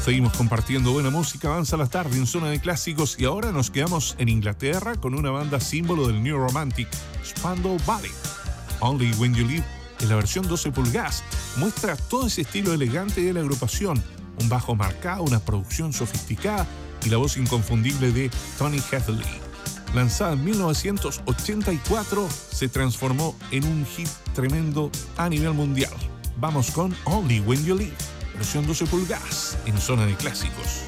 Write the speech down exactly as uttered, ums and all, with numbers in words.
Seguimos compartiendo buena música, avanza la tarde en Zona de Clásicos y ahora nos quedamos en Inglaterra con una banda símbolo del New Romantic, Spandau Ballet. Only When You Leave, en la versión doce pulgadas, muestra todo ese estilo elegante de la agrupación, un bajo marcado, una producción sofisticada y la voz inconfundible de Tony Hadley. Lanzada en mil novecientos ochenta y cuatro, se transformó en un hit tremendo a nivel mundial. Vamos con Only When You Leave, versión doce pulgadas en Zona de Clásicos.